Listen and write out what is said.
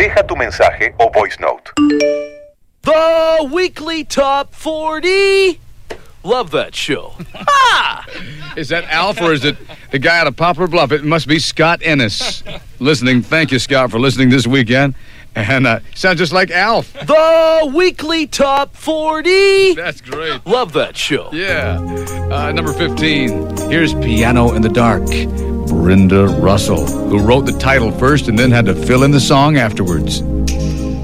Deja tu mensaje o voice note. The Weekly Top 40. Love that show. Ah! Is that Alf or is it the guy out of Poplar Bluff? It must be Scott Ennis listening. Thank you, Scott, for listening this weekend. And sounds just like Alf. The Weekly Top 40. That's great. Love that show. Yeah. Number 15. Here's Piano in the Dark. Brenda Russell, who wrote the title first and then had to fill in the song afterwards.